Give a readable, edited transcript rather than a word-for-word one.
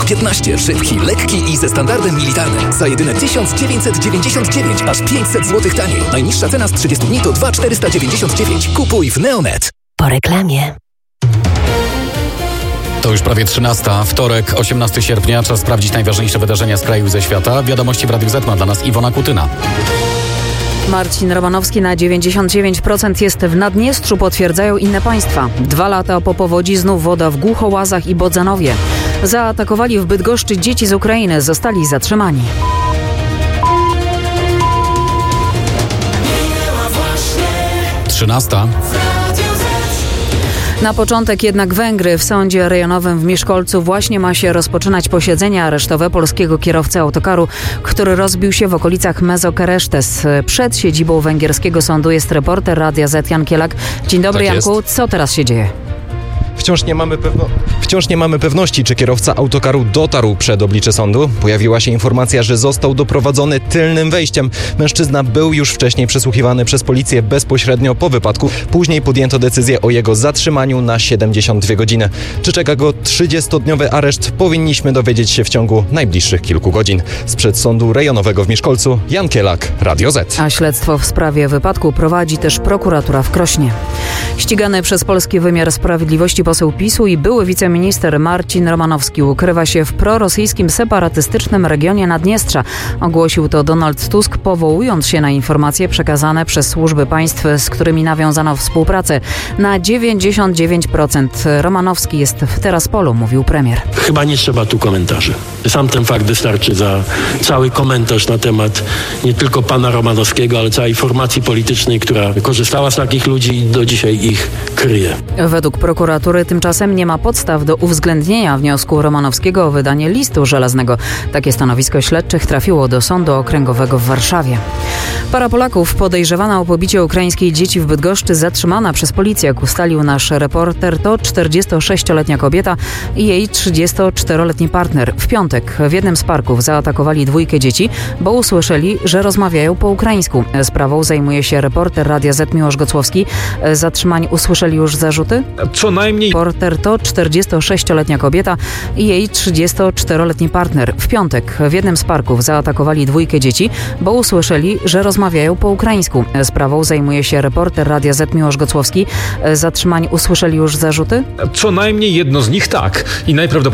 Peugeot 15, szybki, lekki i ze standardem militarnym. Za jedyne 1999, aż 500 zł taniej. Najniższa cena z 30 dni to 2499. Kupuj w Neonet. Po reklamie. To już prawie 13. Wtorek, 18 sierpnia. Czas sprawdzić najważniejsze wydarzenia z kraju i ze świata. Wiadomości w Radiu Z ma dla nas Iwona Kutyna. Marcin Romanowski na 99% jest w Naddniestrzu, potwierdzają inne państwa. 2 lata po powodzi znów woda w Głuchołazach i Bodzanowie. Zaatakowali w Bydgoszczy dzieci z Ukrainy, zostali zatrzymani. Trzynasta. Na początek jednak Węgry. W sądzie rejonowym w Miszkolcu właśnie ma się rozpoczynać posiedzenie aresztowe polskiego kierowcy autokaru, który rozbił się w okolicach Mezokerestes. Przed siedzibą węgierskiego sądu jest reporter Radia Z Jan Kielak. Dzień dobry, Tak Janku. Co teraz się dzieje? Wciąż nie mamy pewności, czy kierowca autokaru dotarł przed oblicze sądu. Pojawiła się informacja, że został doprowadzony tylnym wejściem. Mężczyzna był już wcześniej przesłuchiwany przez policję bezpośrednio po wypadku. Później podjęto decyzję o jego zatrzymaniu na 72 godziny. Czy czeka go 30-dniowy areszt? Powinniśmy dowiedzieć się w ciągu najbliższych kilku godzin. Sprzed sądu rejonowego w Miszkolcu, Jan Kielak, Radio Z. A śledztwo w sprawie wypadku prowadzi też prokuratura w Krośnie. Ścigany przez polski wymiar sprawiedliwości poseł PiS-u i były wiceminister Marcin Romanowski ukrywa się w prorosyjskim separatystycznym regionie Naddniestrza. Ogłosił to Donald Tusk, powołując się na informacje przekazane przez służby państw, z którymi nawiązano współpracę. Na 99% Romanowski jest w Teraspolu, mówił premier. Chyba nie trzeba tu komentarzy. Sam ten fakt wystarczy za cały komentarz na temat nie tylko pana Romanowskiego, ale całej formacji politycznej, która korzystała z takich ludzi i do dzisiaj ich kryje. Według prokuratury tymczasem nie ma podstaw do uwzględnienia wniosku Romanowskiego o wydanie listu żelaznego. Takie stanowisko śledczych trafiło do Sądu Okręgowego w Warszawie. Para Polaków podejrzewana o pobicie ukraińskiej dzieci w Bydgoszczy zatrzymana przez policję, jak ustalił nasz reporter, to 46-letnia kobieta i jej 34-letni partner. W piątek w jednym z parków zaatakowali 2 dzieci, bo usłyszeli, że rozmawiają po ukraińsku. Sprawą zajmuje się reporter Radia Z Miłosz Gocłowski. Zatrzymani usłyszeli już zarzuty? Co najmniej. Reporter to 46-letnia kobieta i jej 34-letni partner. W piątek w jednym z parków zaatakowali 2 dzieci, bo usłyszeli, że rozmawiają po ukraińsku. Sprawą zajmuje się reporter Radia Z Miłosz Gocłowski. Zatrzymani usłyszeli już zarzuty? Co najmniej jedno z nich tak. I najprawdopodobniej